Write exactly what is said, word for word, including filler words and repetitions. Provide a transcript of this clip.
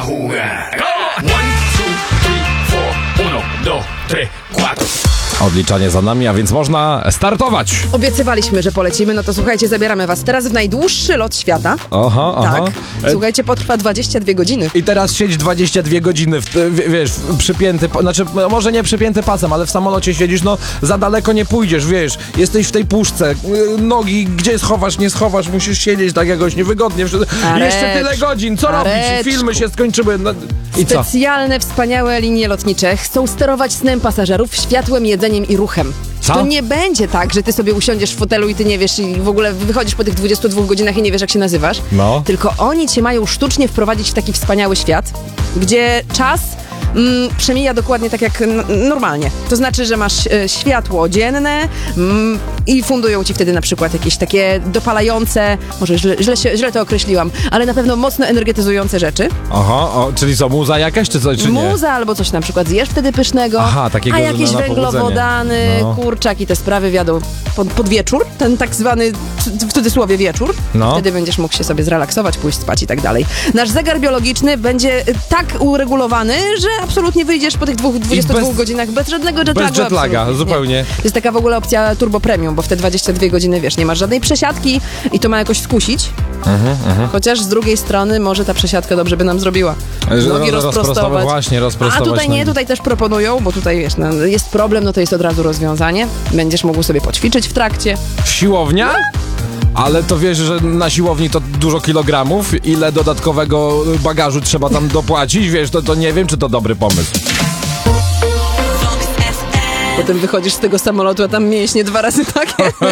jugar. One, two, three, four, uno, dos, tres, cuatro. Odliczanie za nami, a więc można startować. Obiecywaliśmy, że polecimy, no to słuchajcie, zabieramy was teraz w najdłuższy lot świata. Aha, aha. Tak. Słuchajcie, potrwa dwadzieścia dwie godziny. I teraz siedź dwadzieścia dwie godziny, w, w, wiesz, przypięty, znaczy może nie przypięty pasem, ale w samolocie siedzisz, no za daleko nie pójdziesz, wiesz, jesteś w tej puszce, nogi gdzie schowasz, nie schowasz, musisz siedzieć tak jakoś niewygodnie. Arecz, Jeszcze tyle godzin, co Areczku. robić? Filmy się skończyły. No, i co? Specjalne, wspaniałe linie lotnicze chcą sterować snem pasażerów, światłem, jedzeniem i ruchem. Co? To nie będzie tak, że ty sobie usiądziesz w fotelu i ty nie wiesz i w ogóle wychodzisz po tych dwudziestu dwóch godzinach i nie wiesz, jak się nazywasz. No. Tylko oni cię mają sztucznie wprowadzić w taki wspaniały świat, gdzie czas mm, przemija dokładnie tak jak n- normalnie. To znaczy, że masz e, światło dzienne mm, i fundują ci wtedy na przykład jakieś takie dopalające, może źle, źle, się, źle to określiłam, ale na pewno mocno energetyzujące rzeczy. Aha, o, czyli co, muza jakaś, czy coś, czy nie? Muza albo coś na przykład zjesz wtedy pysznego, Aha, takiego, a że jakieś na- na węglowodany, pobudzenie. No. kurczak i te sprawy wiadą pod, pod wieczór, ten tak zwany w cudzysłowie wieczór. No. Wtedy będziesz mógł się sobie zrelaksować, pójść spać i tak dalej. Nasz zegar biologiczny będzie y, tak uregulowany, że absolutnie wyjdziesz po tych dwóch, dwudziestu dwóch bez- godzinach bez żadnego jetlagu. Bez jetlaga, absolutnie. zupełnie. Nie. To jest taka w ogóle opcja turbo premium, bo w te dwadzieścia dwie godziny, wiesz, nie masz żadnej przesiadki i to ma jakoś skusić. Mhm, mhm. Chociaż z drugiej strony może ta przesiadka dobrze by nam zrobiła. Że Nogi roz- rozprostować, rozprostować. właśnie, A rozprostować tutaj nie, nogi. tutaj też proponują, bo tutaj wiesz, no, jest problem, no to jest od razu rozwiązanie. Będziesz mógł sobie poćwiczyć w trakcie. Siłownia? Ale to wiesz, że na siłowni to dużo kilogramów, ile dodatkowego bagażu trzeba tam dopłacić, wiesz, to, to nie wiem, czy to dobry pomysł. Potem wychodzisz z tego samolotu, a tam mięśnie dwa razy takie.